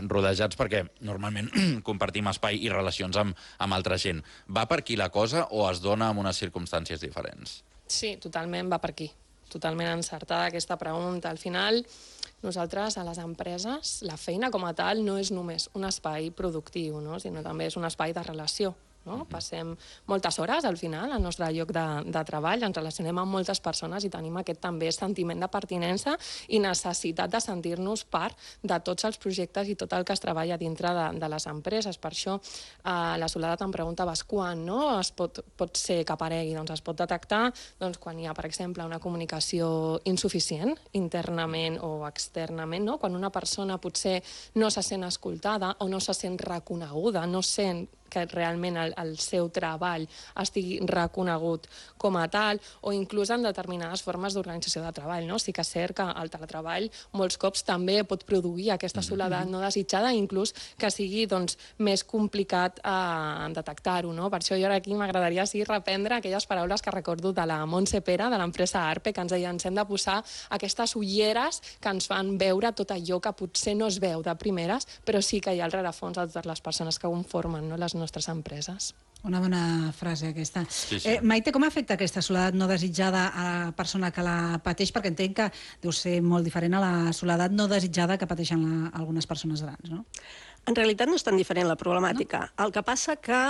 rodejats perquè normalment compartim espai i relacions amb altra gent. Va per aquí la cosa o es dona en unes circumstàncies diferents? Sí, totalment va per aquí. Totalment encertada aquesta pregunta. Al final, nosaltres, a les empreses, la feina com a tal no és només un espai productiu, no? Sinó també és un espai de relació. No? Passem moltes hores al final al nostre lloc de treball, ens relacionem amb moltes persones i tenim aquest també sentiment de pertinença i necessitat de sentir-nos part de tots els projectes i tot el que es treballa dintre de les empreses. Per això la Soledat em preguntaves quan es pot ser que aparegui. Doncs es pot detectar quan hi ha, per exemple, una comunicació insuficient internament o externament, no? Quan una persona potser no se sent escoltada o no se sent reconeguda, no sent que realment el seu treball estigui reconegut com a tal, o inclús en determinades formes d'organització de treball. No? Sí que és cert que el teletreball molts cops també pot produir aquesta soledat no desitjada, inclús que sigui més complicat detectar-ho. No? Per això jo ara aquí m'agradaria reprendre aquelles paraules que recordo de la Montse Pera, de l'empresa Arpe, que ens deia ens hem de posar aquestes ulleres que ens fan veure tot allò que potser no es veu de primeres, però sí que hi ha al rerefons de totes les persones que conformen les nostres empreses. Una bona frase, aquesta. Sí. Maite, com afecta aquesta soledat no desitjada a la persona que la pateix? Perquè entenc que deu ser molt diferent a la soledat no desitjada que pateixen algunes persones grans, no? En realitat no és tan diferent la problemàtica. No? El que passa que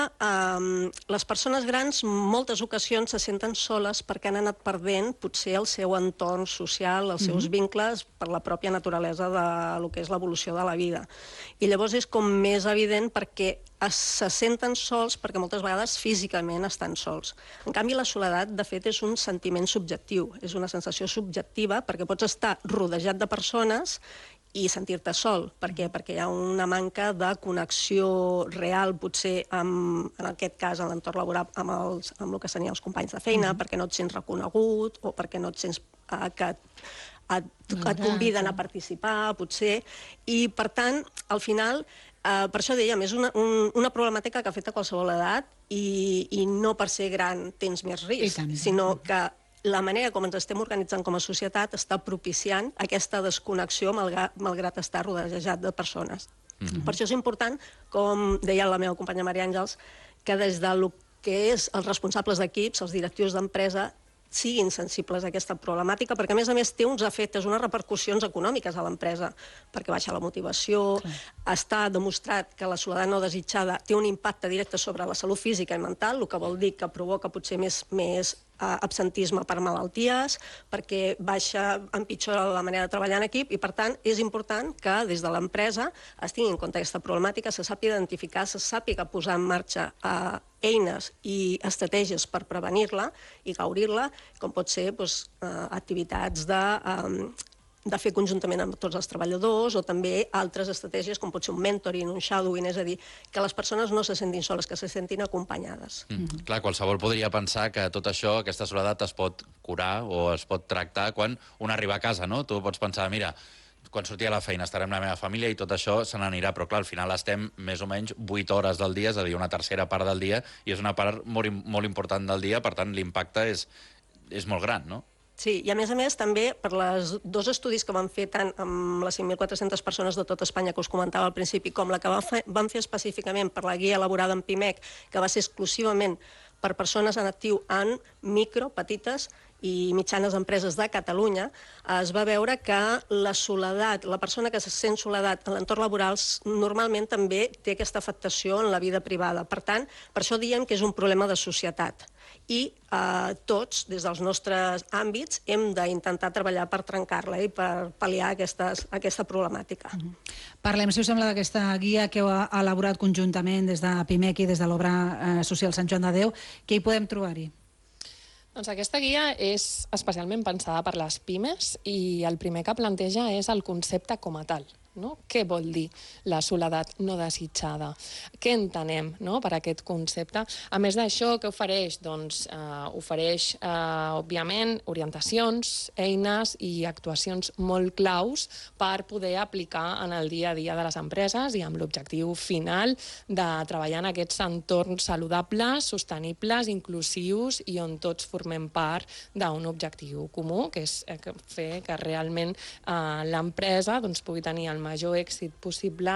les persones grans moltes ocasions se senten soles perquè han anat perdent potser el seu entorn social, els seus vincles, per la pròpia naturalesa de lo que és l'evolució de la vida. I llavors és com més evident perquè se senten sols perquè moltes vegades físicament estan sols. En canvi, la soledat, de fet, és un sentiment subjectiu, és una sensació subjectiva perquè pots estar rodejat de persones i sentir-te sol. Per què? Perquè hi ha una manca de connexió real, potser, en aquest cas, en l'entorn laboral, amb el que serien els companys de feina, perquè no et sents reconegut o perquè no et sents que et conviden a participar, potser. I, per tant, al final, per això dèiem, és una problemàtica que afecta qualsevol edat i no per ser gran tens més risc, sinó que la manera com ens estem organitzant com a societat està propiciant aquesta desconnexió malgrat estar rodejat de persones. Per això és important, com deia la meva companya Maria Àngels, que des del que és els responsables d'equips, els directius d'empresa, siguin sensibles a aquesta problemàtica, perquè a més té uns efectes, unes repercussions econòmiques a l'empresa, perquè baixa la motivació, està demostrat que la soledat no desitjada té un impacte directe sobre la salut física i mental, el que vol dir que provoca potser més absentisme per malalties, perquè empitjora la manera de treballar en equip i, per tant, és important que des de l'empresa es tingui en compte aquesta problemàtica, se sàpiga identificar, se sàpiga posar en marxa eines i estratègies per prevenir-la i gaudir-la, com pot ser activitats de fer conjuntament amb tots els treballadors o també altres estratègies com pot ser un mentoring, un shadowing, és a dir, que les persones no se sentin soles, que se sentin acompanyades. Clar, qualsevol podria pensar que tot això, aquesta soledat, es pot curar o es pot tractar quan un arriba a casa, no? Tu pots pensar, mira, quan surti a la feina estaré amb la meva família i tot això se n'anirà, però clar, al final estem més o menys 8 hores del dia, és a dir, una tercera part del dia, i és una part molt important del dia, per tant, l'impacte és molt gran, no? Sí, i a més, també, per els 2 estudis que van fer tant amb les 5.400 persones de tot Espanya que us comentava al principi, com la que van fer específicament per la guia elaborada en PIMEC, que va ser exclusivament per persones en actiu en micro, petites i mitjanes empreses de Catalunya, es va veure que la soledat, la persona que se sent soledat en l'entorn laboral normalment també té aquesta afectació en la vida privada. Per tant, per això diem que és un problema de societat. I tots, des dels nostres àmbits, hem d'intentar treballar per trencar-la i per pal·liar aquesta problemàtica. Parlem, si us sembla, d'aquesta guia que heu elaborat conjuntament des de PIMEC i des de l'Obra Social Sant Joan de Déu. Què hi podem trobar-hi? Doncs aquesta guia és especialment pensada per les pimes i el primer que planteja és el concepte com a tal. No? Què vol dir la soledat no desitjada? Què entenem per aquest concepte? A més d'això, què ofereix? Doncs ofereix, òbviament, orientacions, eines i actuacions molt claus per poder aplicar en el dia a dia de les empreses i amb l'objectiu final de treballar en aquests entorns saludables, sostenibles, inclusius i on tots formem part d'un objectiu comú, que és fer que realment l'empresa pugui tenir el major èxit possible